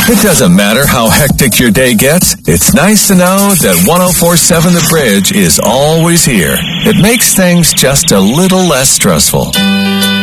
It doesn't matter how hectic your day gets. It's nice to know that 104.7 The Bridge is always here. It makes things just a little less stressful.